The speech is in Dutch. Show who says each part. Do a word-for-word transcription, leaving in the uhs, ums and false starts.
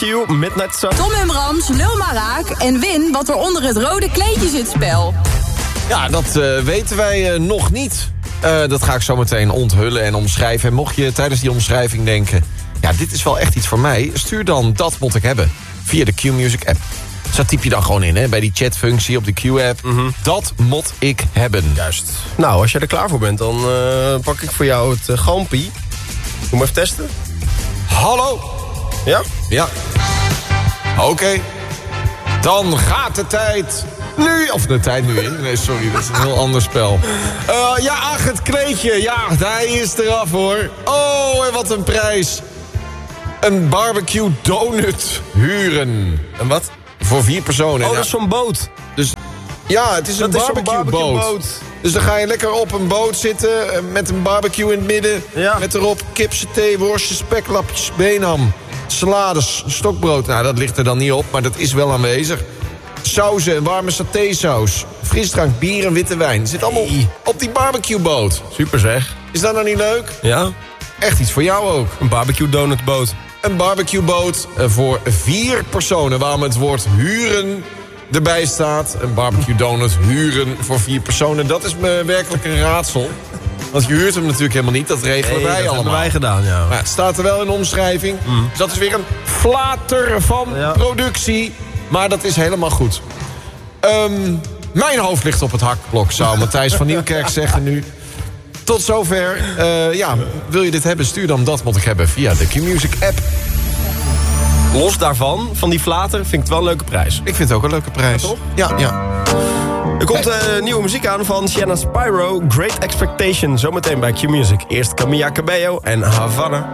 Speaker 1: Q, Midnight Sun.
Speaker 2: Tom en Brams, lul maar raak en win wat er onder het rode kleedje zit spel.
Speaker 3: Ja, dat uh, weten wij uh, nog niet. Uh, dat ga ik zo meteen onthullen en omschrijven. En mocht je tijdens die omschrijving denken... ja, dit is wel echt iets voor mij... stuur dan Dat Moet Ik Hebben via de Q-Music app. Dus dat typ je dan gewoon in, hè, bij die chatfunctie op de Q-app. Mm-hmm. Dat moet ik hebben.
Speaker 1: Juist. Nou, als jij er klaar voor bent, dan uh, pak ik voor jou het uh, galmpie. Doe maar even testen.
Speaker 3: Hallo?
Speaker 1: Ja?
Speaker 3: Ja. Oké. Okay. Dan gaat de tijd... Nu, of de tijd nu in. Nee, sorry, dat is een heel ander spel. Uh, ja, ach, het kleedje. Ja, hij is eraf, hoor. Oh, en wat een prijs. Een barbecue donut huren.
Speaker 1: En wat?
Speaker 3: Voor vier personen.
Speaker 1: Oh, dat is zo'n boot.
Speaker 3: Dus, ja, het is een barbecue boot. Dus dan ga je lekker op een boot zitten... met een barbecue in het midden. Ja. Met erop kipsaté, worstjes, speklapjes, beenham... salades, stokbrood. Nou, dat ligt er dan niet op, maar dat is wel aanwezig. Sauzen, een warme satésaus, frisdrank, bier en witte wijn. Zit allemaal op die barbecueboot.
Speaker 1: Super zeg.
Speaker 3: Is dat nou niet leuk?
Speaker 1: Ja.
Speaker 3: Echt iets voor jou ook.
Speaker 1: Een barbecue donutboot.
Speaker 3: Een barbecueboot voor vier personen. Waarom het woord huren erbij staat. Een barbecue donut huren voor vier personen. Dat is me werkelijk een raadsel. Want je huurt hem natuurlijk helemaal niet. Dat regelen
Speaker 1: nee,
Speaker 3: wij
Speaker 1: dat
Speaker 3: allemaal.
Speaker 1: Dat hebben wij gedaan, ja.
Speaker 3: Maar het staat er wel in de omschrijving. Mm. Dus dat is weer een flater van ja. productie. Maar dat is helemaal goed. Um, mijn hoofd ligt op het hakblok, zou Matthijs van Nieuwkerk zeggen nu. Tot zover. Uh, ja, wil je dit hebben, stuur dan Dat Moet Ik Hebben via de Q-Music app.
Speaker 1: Los daarvan, van die flater, vind ik het wel een leuke prijs.
Speaker 3: Ik vind het ook een leuke prijs.
Speaker 1: Ja, toch?
Speaker 3: Ja, ja.
Speaker 1: Er komt uh, nieuwe muziek aan van Shanna Spyro, Great Expectation. Zometeen bij Q-Music. Eerst Camilla Cabello en Havana.